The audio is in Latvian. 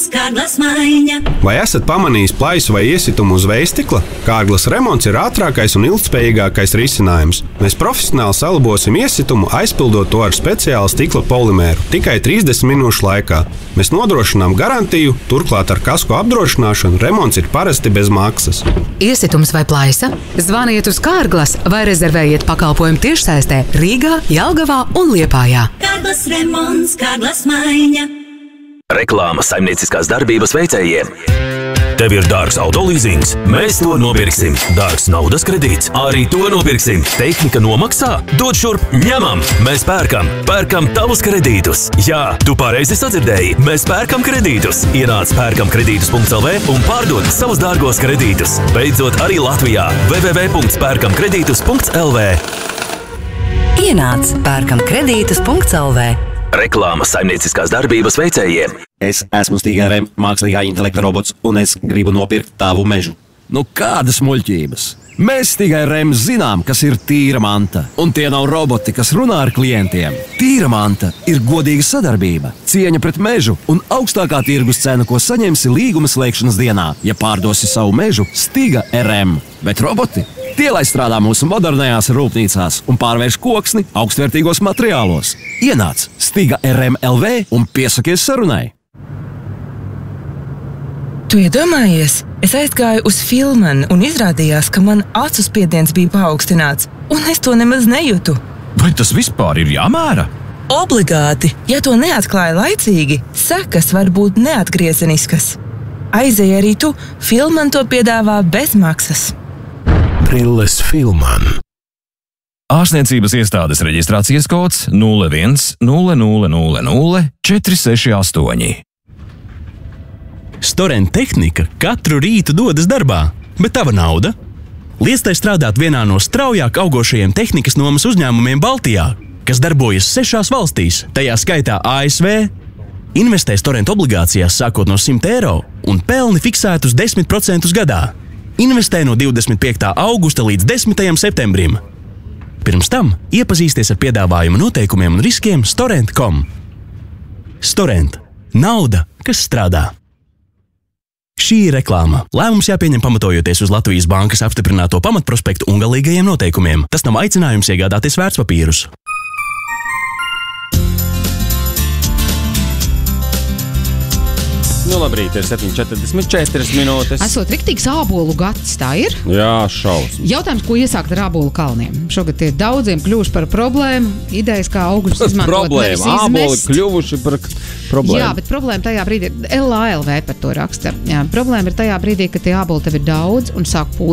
Kārglas maiņa. Vai esat pamanījis plaisu vai iesitumu uz vējstikla? Kārglas remonts ir ātrākais un ilgtspējīgākais risinājums. Mēs profesionāli salabosim iesitumu, aizpildot to ar speciālu stikla polimēru tikai 30 minūšu laikā. Mēs nodrošinām garantiju, turklāt ar kasko apdrošināšanu remonts ir parasti bez maksas. Iesitums vai plaisa? Zvaniet uz Kārglas vai rezervējiet pakalpojumu tiešsaistē Rīgā, Jelgavā un Liepājā. Kārglas remonts, Kārglas maiņa. Reklāma saimnieciskās darbības veicējiem. Tev ir dārgs autolīzings? Mēs to nopirksim. Dārgs naudas kredīts? Arī to nopirksim. Tehnika nomaksā? Dod šurp, ņemam! Mēs pērkam. Pērkam tavus kredītus. Jā, tu pareizi sadzirdēji. Mēs pērkam kredītus. Ienāc pērkamkredītus.lv un pārdod savus dārgos kredītus. Beidzot arī Latvijā. www.pērkamkredītus.lv. Ienāc pērkamkredītus.lv. Reklāma saimnieciskās darbības veicējiem. Es esmu Stiga RM mākslīgā intelekta robots, un es gribu nopirkt tavu mežu. Nu, kādas muļķības? Mēs Stiga RM zinām, kas ir tīra manta. Un tie nav roboti, kas runā ar klientiem. Tīra manta ir godīga sadarbība, cieņa pret mežu un augstākā tirgus cena, ko saņemsi līguma slēgšanas dienā, ja pārdosi savu mežu Stiga RM. Bet roboti? Tie, lai strādā mūsu modernajās rūpnīcās un pārvērš koksni augstvērtīgos materiālos. Ienāc Stiga RM LV un piesakies sarunai. Tu iedomājies? Es aizgāju uz Filmanu un izrādījās, ka man acu spiediens bija paaugstināts, un es to nemaz nejūtu. Vai tas vispār ir jāmēra? Obligāti! Ja to neatklāja laicīgi, sekas var būt neatgriezeniskas. Aizej arī tu, Filman to piedāvā bez maksas. Brilles Filman. Ārstniecības iestādes reģistrācijas kods 01 0000 468. Storent Tehnika katru rītu dodas darbā, bet tava nauda? Liec tai strādāt vienā no straujāk augošajiem tehnikas nomas uzņēmumiem Baltijā, kas darbojas 6 valstīs, tajā skaitā ASV. Investē Storent obligācijās sākot no 100 eiro un pelni fiksētus 10% gadā. Investē no 25. augusta līdz 10. septembrim. Pirms tam iepazīsties ar piedāvājuma noteikumiem un riskiem Storent.com. Storent. Nauda, kas strādā. Šī ir reklāma. Lēmums jāpieņem pamatojoties uz Latvijas bankas apstiprināto pamatprospektu un galīgajiem noteikumiem. Tas nav aicinājums iegādāties vērtspapīrus. Nu, labrīt, ir 7:44 minūtes. Esot riktīgs ābolu gads, tā ir? Jā, šausmas. Jautājums, ko iesākt ar ābolu kalniem? Šogad tie daudziem kļuvuši par problēmu. Idejas, kā augļus izmantot, nevis izmest. Āboli kļuvuši par problēmu. Jā, bet problēma tajā brīdī, LALV par to raksta. Jā, problēma ir tajā brīdī, ka tie āboli tev ir daudz un sāk pūst.